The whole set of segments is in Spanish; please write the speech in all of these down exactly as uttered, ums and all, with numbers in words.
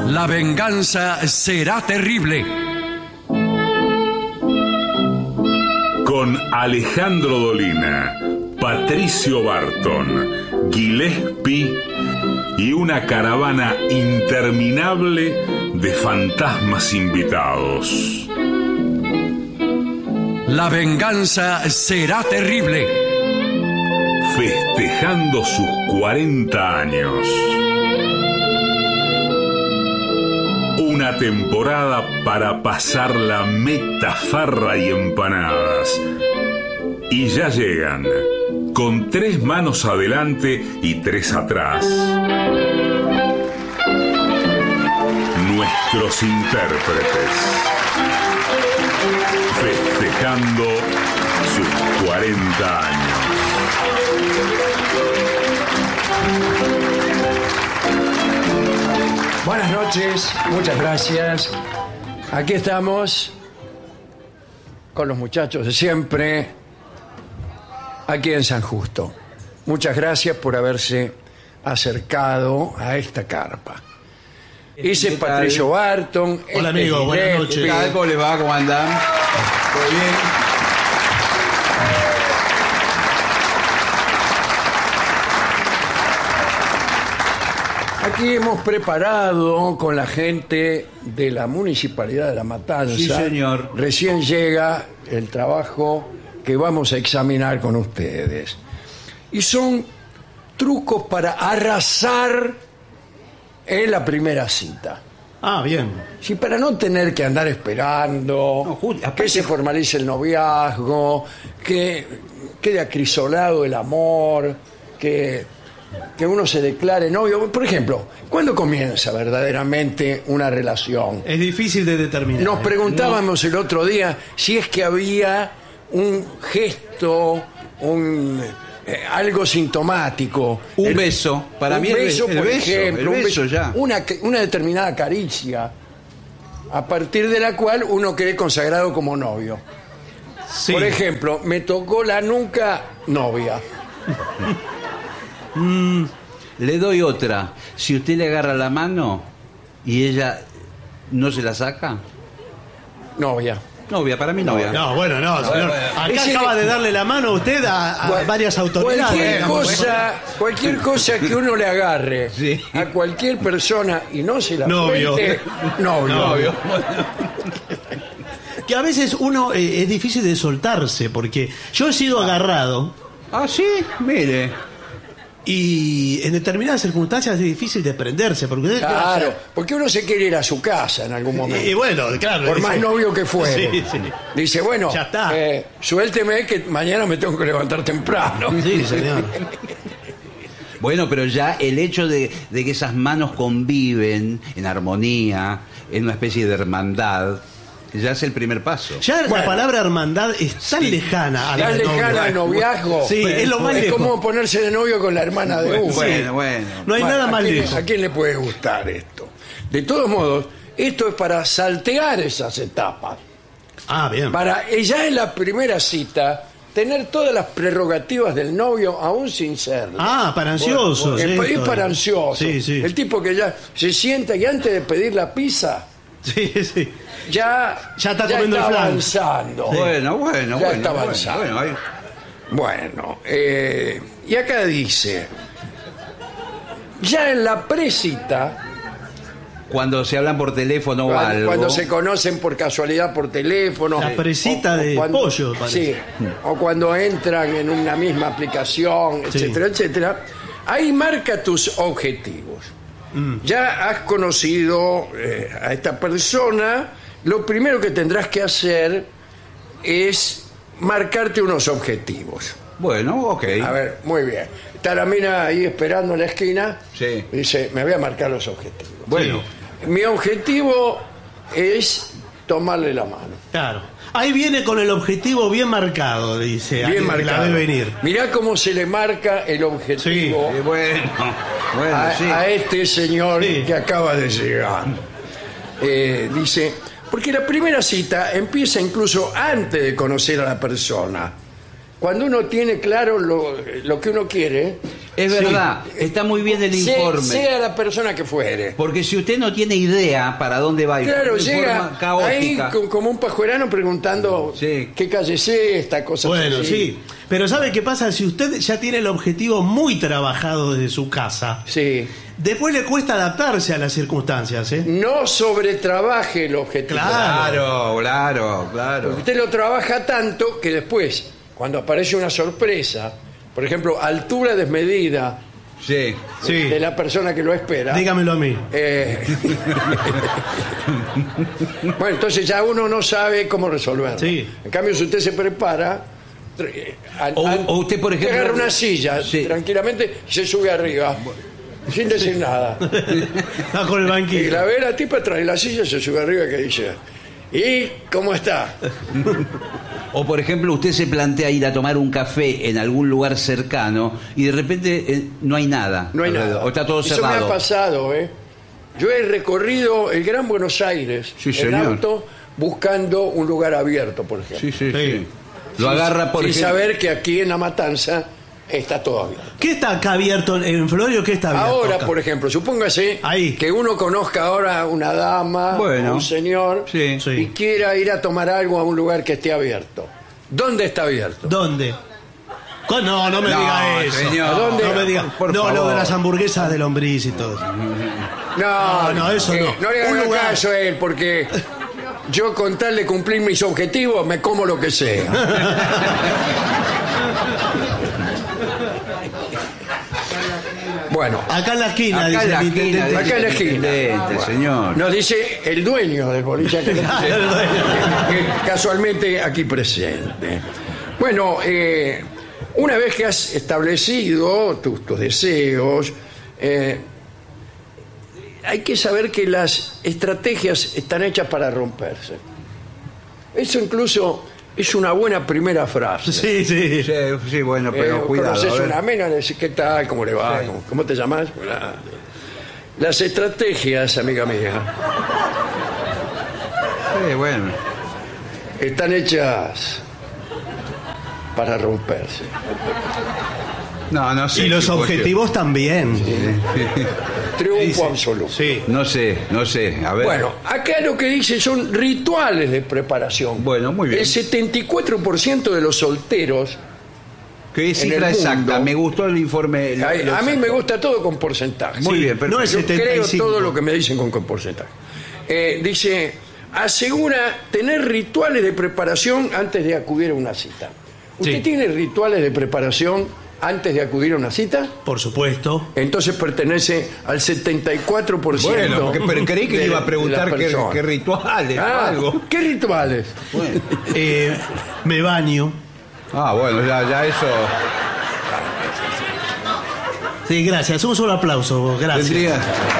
La venganza será terrible. Con Alejandro Dolina, Patricio Barton, Gillespie y una caravana interminable de fantasmas invitados. La venganza será terrible. Festejando sus cuarenta años. Una temporada para pasar la meta, farra y empanadas. Y ya llegan, con tres manos adelante y tres atrás. Nuestros intérpretes. Festejando sus cuarenta años. Buenas noches, muchas gracias. Aquí estamos con los muchachos de siempre, aquí en San Justo. Muchas gracias por haberse acercado a esta carpa. Ese es Patricio Barton. Hola, amigo, buenas noches. ¿Qué tal? ¿Cómo les va? ¿Cómo andan? ¿Todo bien? Aquí hemos preparado con la gente de la Municipalidad de La Matanza. Sí, señor. Recién llega el trabajo que vamos a examinar con ustedes. Y son trucos para arrasar en la primera cita. Ah, bien. Sí, para no tener que andar esperando, No, Julio, aparte- que se formalice el noviazgo, que quede acrisolado el amor, que, que uno se declare novio. Por ejemplo, ¿cuándo comienza verdaderamente una relación? Es difícil de determinar. Nos ¿eh? preguntábamos el otro día si es que había un gesto, un eh, algo sintomático. Un El- beso. Para un mí el beso, be- el por beso, ejemplo, el un beso ya. Una, una determinada caricia, a partir de la cual uno quede consagrado como novio. Sí. Por ejemplo, me tocó la nuca novia. Le doy otra. Si usted le agarra la mano y ella no se la saca, Novia. novia, para mí novia. No, bueno, no, señor. bueno. Acá Ese- acaba de darle la mano usted a, a Cual- varias autoridades. Cualquier digamos. cosa, cualquier cosa que uno le agarre Sí. a cualquier persona y no se la Novio. suelte, novio. Novio. Que a veces uno eh, es difícil de soltarse, porque yo he sido agarrado Ah, sí, mire. y en determinadas circunstancias es difícil desprenderse, porque usted Claro, porque uno se quiere ir a su casa en algún momento. Y, y bueno, claro. Por más dice- novio que fuere. Sí, sí. Dice, bueno, Ya está. eh, suélteme que mañana me tengo que levantar temprano. Sí, señor. Bueno, pero ya el hecho de, de que esas manos conviven en armonía, en una especie de hermandad, ya es el primer paso. Ya Bueno. la palabra hermandad es tan lejana a la Tan de novio. lejana al noviazgo. Sí, es lo más Es lejos. como ponerse de novio con la hermana de uno. Bueno, bueno. No hay Bueno, nada ¿a más quién- lejos. ¿A quién le puede gustar esto? De todos modos, esto es para saltear esas etapas. Ah, bien. Para eh, ya en la primera cita tener todas las prerrogativas del novio aún sin serlo. Ah, para ansiosos. Es, esto, es para ansiosos. Sí, sí. El tipo que ya se sienta y antes de pedir la pizza Sí, sí. ya, Ya está comiendo el flan. avanzando. Bueno, bueno, Ya bueno. está bueno, avanzando. bueno, ahí- Bueno, eh, y acá dice, ya en la presita, Cuando se hablan por teléfono o cuando, algo. cuando se conocen por casualidad por teléfono. La presita de cuando- pollo, parece. Sí, o cuando entran en una misma aplicación, Sí. etcétera, etcétera. Ahí marca tus objetivos. Mm. Ya has conocido eh, a esta persona, lo primero que tendrás que hacer es marcarte unos objetivos. Bueno, ok. A ver, muy bien. Está la mina ahí esperando en la esquina. Sí. Dice, me voy a marcar los objetivos. Bueno, Mi objetivo es tomarle la mano. Claro. Ahí viene con el objetivo bien marcado, dice. Bien alguien que marcado. la ve venir. Mirá cómo se le marca el objetivo eh, bueno, bueno, a, sí. a este señor Sí. que acaba de llegar. Eh, dice, porque la primera cita empieza incluso antes de conocer a la persona. Cuando uno tiene claro lo, lo que uno quiere, Es verdad, está muy bien el Se- informe. Sea la persona que fuere. Porque si usted no tiene idea para dónde va y Claro, de llega forma ahí caótica. co- como un pajuerano preguntando Sí. qué calle es esta, cosa Bueno, así. sí. Pero ¿sabe qué pasa? Si usted ya tiene el objetivo muy trabajado desde su casa, Sí. después le cuesta adaptarse a las circunstancias, ¿eh? No sobretrabaje el objetivo. Claro, claro, claro. Porque usted lo trabaja tanto que después, cuando aparece una sorpresa, por ejemplo, altura desmedida Sí. Sí. de la persona que lo espera. Dígamelo a mí. eh, bueno, entonces ya uno no sabe cómo resolverlo. Sí. En cambio, si usted se prepara, tr- an- O- an- o usted, por ejemplo- agarra una silla Sí. tranquilamente y se sube arriba, sin decir nada. Está con el Y banquillo. la ve la tipa trae la silla, se sube arriba que dice, ¿y cómo está? O por ejemplo, usted se plantea ir a tomar un café en algún lugar cercano y de repente eh, no hay nada. No hay alrededor, nada. O está todo Eso cerrado. me ha pasado, ¿eh? Yo he recorrido el Gran Buenos Aires Sí, en señor. auto buscando un lugar abierto, por ejemplo. Sí, sí, Sí. sí. Lo agarra por Sin ejemplo- saber que aquí en La Matanza está todo abierto. ¿Qué está acá abierto en Florio? ¿Qué está abierto? Ahora, acá? por ejemplo, supóngase Ahí. que uno conozca ahora a una dama, Bueno. a un señor, Sí. Sí. y quiera ir a tomar algo a un lugar que esté abierto. ¿Dónde está abierto? ¿Dónde? Co- No, no me No, diga eso. señor. ¿A dónde? No me diga. Por no, lo favor. de las hamburguesas de lombriz y todo eso. No, no, eso no. No le Un hagan lugar. caso a él, porque yo con tal de cumplir mis objetivos me como lo que sea. Bueno, Acá en la esquina, Acá dice en la el esquina, intendente. acá en la esquina. Intendente, señor. nos dice el dueño del boliche que, que casualmente aquí presente. Bueno, eh, una vez que has establecido tus, tus deseos, eh, hay que saber que las estrategias están hechas para romperse. Eso incluso es una buena primera frase. Sí, sí. Sí, sí, bueno, pero Eh, cuidado. conoces a ver. una mina, le decís, ¿qué tal? ¿Cómo le va? Sí. ¿Cómo, cómo te llamas? Hola. Las estrategias, amiga mía, Sí, bueno. están hechas para romperse. No, no sé. Y los chico, objetivos también. Triunfo Sí, absoluto. Sí. No sé, no sé. A ver. Bueno, acá lo que dice son rituales de preparación. Bueno, muy bien. El setenta y cuatro por ciento de los solteros, ¿Qué en cifra el exacta? mundo- Me gustó el informe. lo- a, lo a mí exacto. me gusta todo con porcentaje. Muy Sí, bien, perfecto. no es Yo setenta y creo cinco. todo lo que me dicen con, con porcentaje. Eh, dice, asegura tener rituales de preparación antes de acudir a una cita. ¿Usted Sí. tiene rituales de preparación antes de acudir a una cita? Por supuesto. Entonces pertenece al setenta y cuatro por ciento. Bueno, porque- pero creí que de- le iba a de preguntar las qué, personas. qué rituales o Ah, algo. ¿qué rituales? Bueno. Eh, me baño. Ah, bueno, ya, ya eso. Sí, gracias. Un solo aplauso. Gracias. Tendría.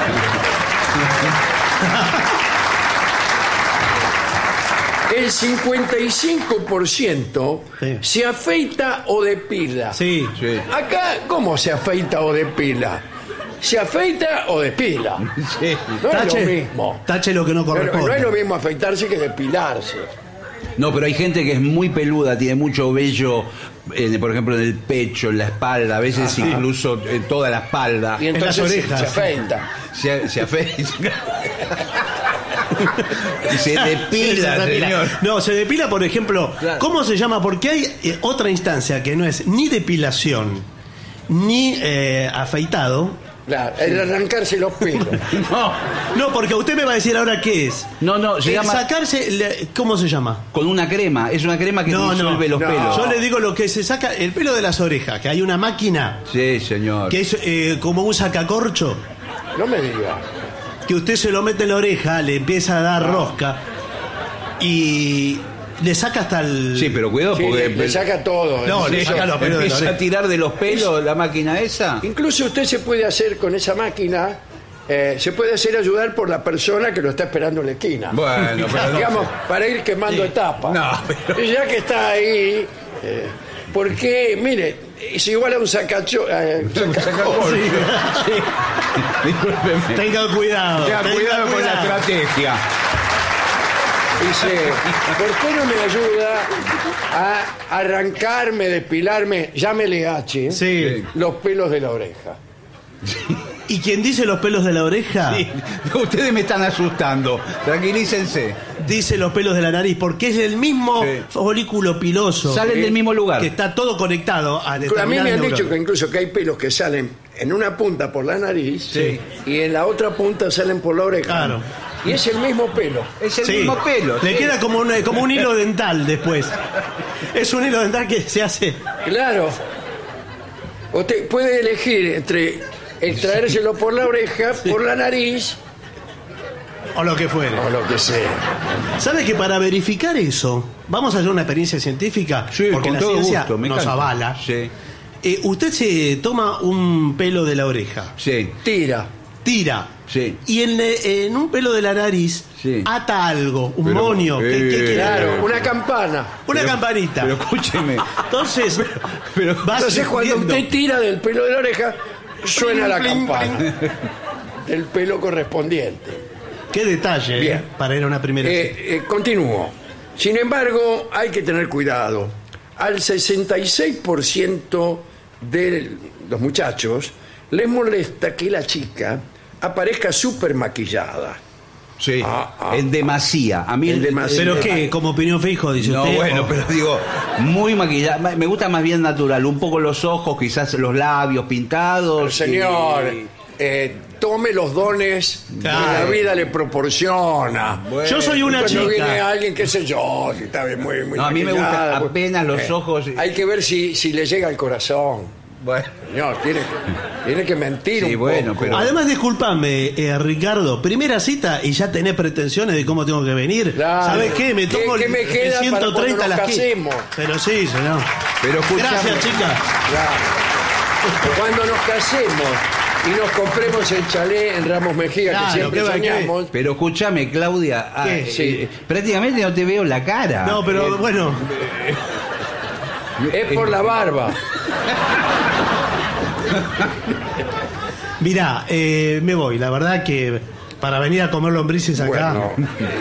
El cincuenta y cinco por ciento Sí. se afeita o depila. Sí. Sí. Acá, ¿cómo se afeita o depila? ¿Se afeita o depila? Sí. No es lo Tache, mismo. tache lo que no Pero corresponde. no es lo mismo afeitarse que depilarse. No, pero hay gente que es muy peluda, tiene mucho vello, eh, por ejemplo, en el pecho, en la espalda, a veces incluso en toda la espalda. Y entonces las se- orejas. se afeita. Se, se afeita. Y se Sí, depila, se depila. señor. No, se depila, por ejemplo, Claro. ¿cómo se llama? Porque hay eh, otra instancia que no es ni depilación ni eh, afeitado. Claro, el arrancarse los pelos. No, No, porque usted me va a decir ahora qué es. no, no, se El llama sacarse, le- ¿cómo se llama? con una crema. Es una crema que No, no, disuelve los no. pelos. Yo le digo lo que se saca, el pelo de las orejas, que hay una máquina Sí, señor. que es eh, como un sacacorcho, No me diga. que usted se lo mete en la oreja, le empieza a dar rosca y le saca hasta el... Sí, pero cuidado Sí, porque le, le saca todo. No, le Eso- saca los pelos de la empieza a oreja. tirar de los pelos la máquina esa. Incluso usted se puede hacer con esa máquina, eh, se puede hacer ayudar por la persona que lo está esperando en la esquina. Bueno, pero no Digamos, para ir quemando etapas. No, pero- Y ya que está ahí, eh, porque, mire, es igual a un sacacho. eh, Sacacorcho. Sí. Discúlpeme. Tenga cuidado. Tenga tenga cuidado con la estrategia. Dice, ¿por qué no me ayuda a arrancarme, depilarme, llámele H, Sí. los pelos de la oreja? ¿Y quien dice los pelos de la oreja? Sí, ustedes me están asustando. Tranquilícense. Dice los pelos de la nariz, porque es el mismo Sí. folículo piloso. Salen Sí. del mismo lugar. Que está todo conectado a A mí determinadas me han dicho neuronas. que incluso que hay pelos que salen en una punta por la nariz Sí. y en la otra punta salen por la oreja. Claro. Y es el mismo pelo. Es el Sí. mismo pelo. Le sí. queda como un, como un hilo dental después. Es un hilo dental que se hace. Claro. Usted puede elegir entre extraérselo por la oreja, por la nariz O lo que fuere. o lo que sea. ¿Sabe que para verificar eso, vamos a hacer una experiencia científica? Sí, porque con la todo ciencia gusto, me nos encanta. avala. Sí. Eh, usted se toma un pelo de la oreja, Sí, Tira. tira, sí. y en, eh, en un pelo de la nariz Sí. ata algo, un Pero, monio. ¿Qué- eh, qué quiere? Claro, una campana. Una campanita. Pero escúcheme. Entonces, Pero, va Entonces cuando sintiendo. usted tira del pelo de la oreja, suena la Pling, pling, campana del pelo correspondiente. Qué detalle, Bien. eh, para ir a una primera cita. Eh, eh, continúo. Sin embargo, hay que tener cuidado. Al sesenta y seis por ciento de los muchachos les molesta que la chica aparezca súper maquillada. sí, Ah, ah, en demasía. A mí En el- demasía. ¿Pero qué? ¿Como opinión fijo, dice No, usted? bueno, ¿O- pero digo, muy maquillada. Me gusta más bien natural. Un poco los ojos, quizás los labios pintados. Señor, y- eh, tome los dones Claro. que la vida le proporciona. Bueno, Yo soy una Cuando chica. viene alguien, qué sé yo, si está bien, muy, muy No, a mí me gusta maquillada, pues, apenas los ojos. Hay que ver si, si le llega al corazón. Bueno, Señor, tiene, tiene que mentir Sí, un bueno, poco. pero- Además, discúlpame, eh, Ricardo, primera cita y ya tenés pretensiones de cómo tengo que venir. Claro. ¿Sabes qué? Me ¿Qué- tomo qué el- me el queda para ciento treinta cuando nos las que- casemos? Pero sí, señor. pero escúchame. Gracias, chicas. Claro. Cuando nos casemos y nos compremos el chalet en Ramos Mejía, Claro, que siempre ¿qué va- qué? soñamos, Pero escúchame, Claudia. ah, ¿Qué? eh, Sí. eh, prácticamente no te veo la cara. No, pero Eh, bueno, es por la barba. mirá, eh, me voy. La verdad que para venir a comer lombrices acá. Bueno.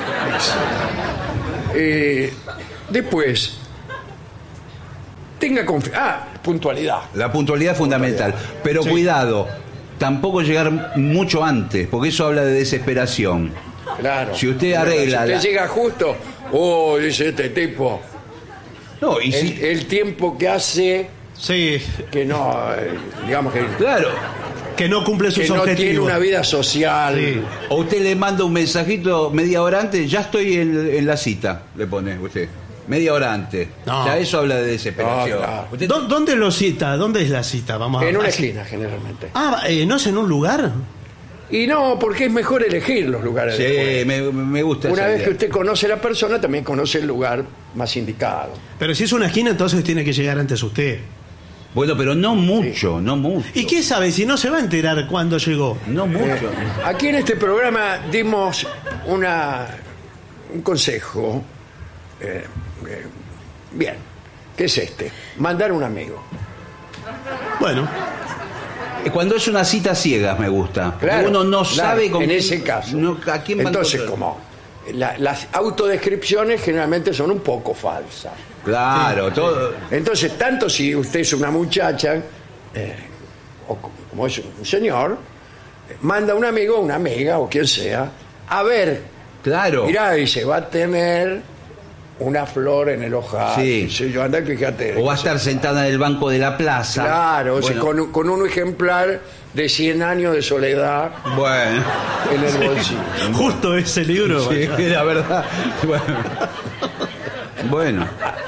Eh, después, tenga confianza. Ah, puntualidad. La puntualidad es fundamental. Pero Sí. cuidado, tampoco llegar mucho antes, porque eso habla de desesperación. Claro. Si usted arregla Si la- usted llega justo, oh, dice este tipo, No, y el, si. el tiempo que hace Sí, que no, eh, digamos que, Claro. que no cumple sus que no objetivos. tiene una vida social. Sí. O usted le manda un mensajito media hora antes, ya estoy en, en la cita, le pone usted. Media hora antes. No. Ya eso habla de desesperación. No, claro. Usted- ¿Dó- ¿Dónde lo cita? ¿Dónde es la cita? Vamos a En una así. esquina, generalmente. Ah, eh, ¿no es en un lugar? Y no, porque es mejor elegir los lugares Sí, después. me, me gusta Una esa vez idea. que usted conoce a la persona, también conoce el lugar más indicado. Pero si es una esquina, entonces tiene que llegar antes usted. Bueno, pero no mucho, no mucho. ¿Y qué sabe si no se va a enterar cuándo llegó? No mucho. Eh, aquí en este programa dimos una, un consejo. eh, eh, bien, ¿qué es este? Mandar un amigo. Bueno, Cuando es una cita ciegas me gusta. Claro, Uno no claro, sabe con en quién- ese caso. no, a quién va a Entonces, encontrar. como la- las autodescripciones generalmente son un poco falsas. Claro, todo. Entonces, tanto si usted es una muchacha, eh, o co- como es un señor, eh, manda un amigo, una amiga o quien sea, a ver, Claro. mirá, dice, va a tener una flor en el ojal. Sí. Dice, yo anda, fíjate. O va a estar sentada en el banco de la plaza. Claro, o sea, Bueno, con, con un ejemplar de cien años de soledad bueno. en el bolsillo. justo ese libro. Sí, vaya. la verdad. Bueno. Bueno.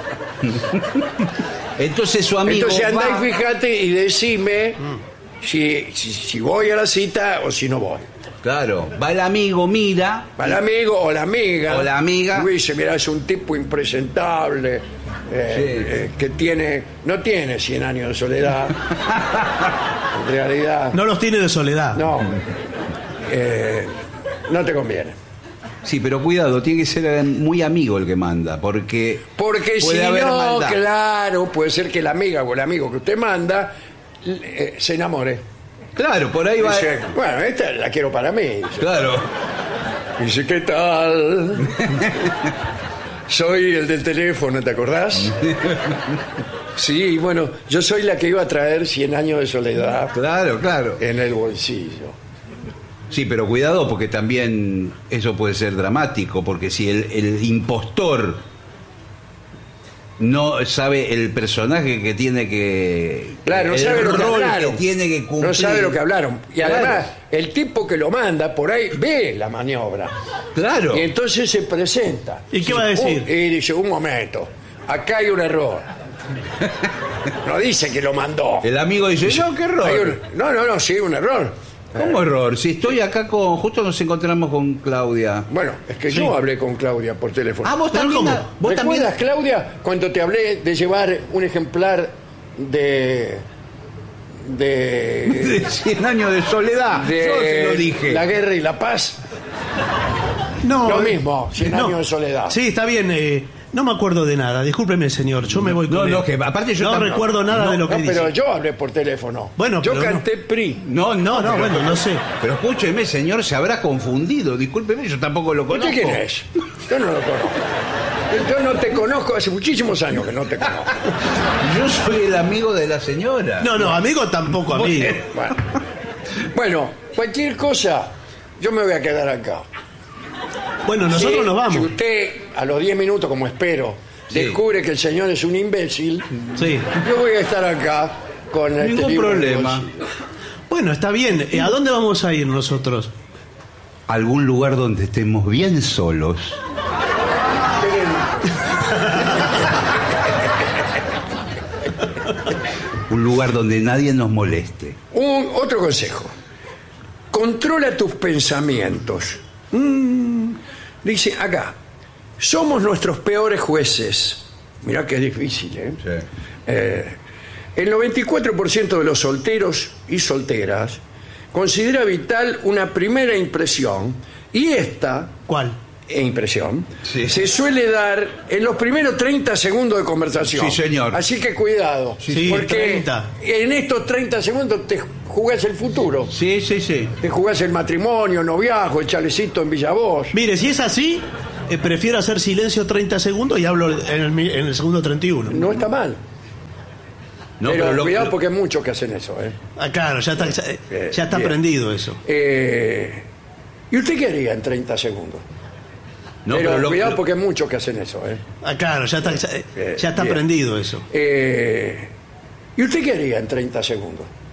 Entonces su amigo. Entonces andá va- y fíjate y decime si, si, si voy a la cita o si no voy. Claro, va el amigo, mira. Para el amigo o la amiga. O la amiga. Y dice, mira, es un tipo impresentable, eh, Sí. eh, que tiene, no tiene cien años de soledad. En realidad, No los tiene de soledad. no. Eh, no te conviene. Sí, pero cuidado, tiene que ser eh, muy amigo el que manda, porque. Porque puede si haber no, maldad. claro, puede ser que la amiga o el amigo que usted manda eh, se enamore. Claro, por ahí va. Dice, bueno, esta la quiero para mí. dice. Claro. Dice, ¿qué tal? Soy el del teléfono, ¿te acordás? Sí, bueno, yo soy la que iba a traer cien años de soledad Claro, claro. en el bolsillo. Sí, pero cuidado porque también eso puede ser dramático, porque si el, el impostor no sabe el personaje que tiene que... Claro, no el sabe lo que rol hablaron. que tiene que cumplir. No sabe lo que hablaron. Y Claro. además, el tipo que lo manda por ahí ve la maniobra. Claro. Y entonces se presenta. ¿Y qué va a decir? Un- y dice, un momento, acá hay un error. No dice que lo mandó. El amigo dice, no, qué Hay error. un- no, no, no, sí, un error. ¿Cómo error? Si estoy acá con... Justo nos encontramos con Claudia. Bueno, es que Sí. yo hablé con Claudia por teléfono. Ah, vos ¿Pero también... cómo? Vos también... ¿Recuerdas, Claudia, cuando te hablé de llevar un ejemplar de... de... De cien años de soledad. de Yo se lo dije. La guerra y la paz? No, Lo eh, mismo, cien años de soledad. Sí, está bien. eh, no me acuerdo de nada. Discúlpeme, señor. Yo me voy con No, él. no, que aparte yo no tampoco- recuerdo nada de lo que No, dice. pero yo hablé por teléfono. Bueno, yo pero no. canté P R I. No, No, no, bueno, no sé. Pero escúcheme, señor, se habrá confundido. Discúlpeme, yo tampoco lo conozco. ¿Usted quién es? Yo no lo conozco. Yo no te conozco, hace muchísimos años que no te conozco. Yo soy el amigo de la señora. No, no, amigo tampoco, amigo. Bueno, bueno, cualquier cosa, yo me voy a quedar acá. Bueno, nosotros Si- nos vamos. Si usted, a los diez minutos, como espero, Sí. descubre que el señor es un imbécil, Sí. yo voy a estar acá con este Ningún libro en el problema. bolsillo. Bueno, está bien. Eh, ¿A dónde vamos a ir nosotros? Algún lugar donde estemos bien solos. Un lugar donde nadie nos moleste. Un, otro consejo. Controla tus pensamientos. Mm, dice acá, somos nuestros peores jueces. Mirá que es difícil, ¿eh? Eh, el noventa y cuatro por ciento de los solteros y solteras considera vital una primera impresión y esta ¿Cuál? e impresión Sí. se suele dar en los primeros treinta segundos de conversación. Sí, señor. Así que cuidado, Sí, porque treinta. en estos treinta segundos te jugás el futuro. Sí, sí, sí. Te jugás el matrimonio, el noviazgo, el chalecito en Villavoz. Mire, si es así, eh, prefiero hacer silencio treinta segundos y hablo en el, mi- en el segundo treinta y uno. No está mal. No, pero lo- cuidado lo- porque hay muchos que hacen eso. ¿eh? Ah, claro, ya está, ya, Eh, ya está bien. aprendido eso. Eh, ¿Y usted qué haría en treinta segundos? no, pero pero lo- cuidado lo- porque hay muchos que hacen eso. ¿eh? Ah, claro, ya está, ya, Eh, ya está bien. aprendido eso. Eh, ¿Y usted qué haría en treinta segundos?